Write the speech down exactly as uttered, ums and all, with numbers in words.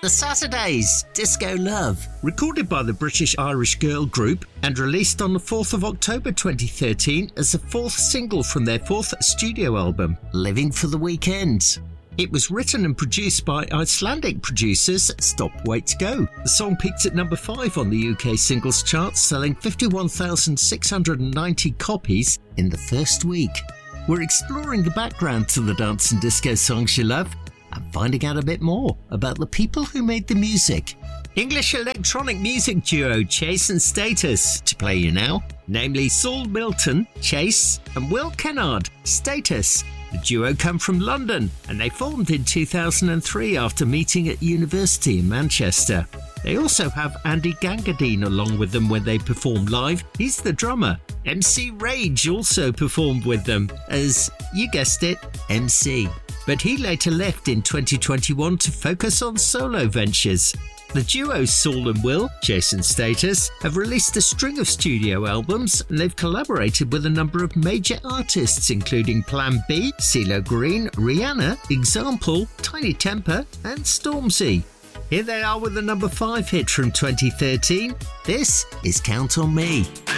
The Saturdays, Disco Love, recorded by the British Irish girl group and released on the fourth of October twenty thirteen as the fourth single from their fourth studio album, Living for the Weekend. It was written and produced by Icelandic producers Stop Wait Go. The song peaked at number five on the U K singles chart, selling fifty-one thousand six hundred ninety copies in the first week. We're exploring the background to the dance and disco songs you love, and finding out a bit more about the people who made the music. English electronic music duo Chase and Status to play you now, namely Saul Milton, Chase, and Will Kennard, Status. The duo come from London and they formed in two thousand three after meeting at university in Manchester. They also have Andy Gangadine along with them when they perform live. He's the drummer. M C Rage also performed with them as, you guessed it, M C. But he later left in twenty twenty-one to focus on solo ventures. The duo Saul and Will, Chase and Status, have released a string of studio albums and they've collaborated with a number of major artists including Plan B, CeeLo Green, Rihanna, Example, Tiny Temper and Stormzy. Here they are with the number five hit from twenty thirteen. This is Count on Me.